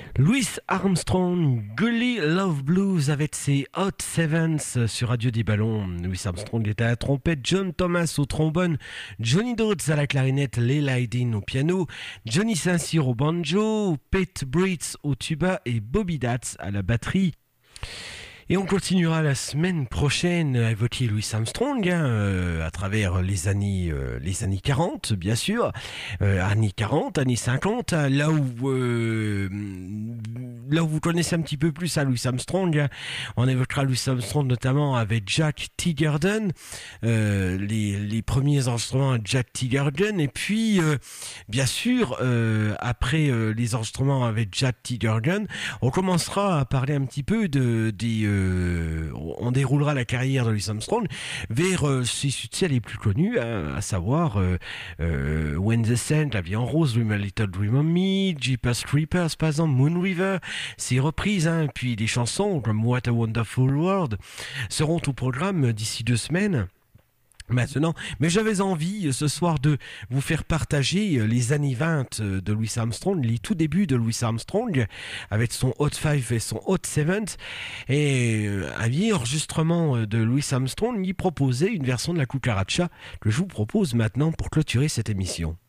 Louis Armstrong, Gully Love Blues avec ses Hot Sevens sur Radio des Ballons. Louis Armstrong était à la trompette, John Thomas au trombone, Johnny Dodds à la clarinette, Leila Haydn au piano, Johnny Saint-Cyr au banjo, Pete Britz au tuba et Bobby Datz à la batterie. Et on continuera la semaine prochaine à évoquer Louis Armstrong à travers les années 40, bien sûr, années 40, années 50, là où vous connaissez un petit peu plus à Louis Armstrong. On évoquera Louis Armstrong notamment avec Jack Teagarden, les premiers enregistrements de Jack Teagarden, et puis bien sûr après les enregistrements avec Jack Teagarden, on commencera à parler un petit peu on déroulera la carrière de Louis Armstrong vers ses succès les plus connus, à savoir When the Sun, La Vie en Rose, Dream a Little Dream of Me, Jeepers Creepers, par exemple, Moon River, ses reprises, puis des chansons comme What a Wonderful World seront au programme d'ici 2 semaines. Maintenant, mais j'avais envie ce soir de vous faire partager les années 20 de Louis Armstrong, les tout débuts de Louis Armstrong, avec son Hot 5 et son Hot 7. Et un vieil enregistrement de Louis Armstrong y proposait une version de la cucaracha que je vous propose maintenant pour clôturer cette émission.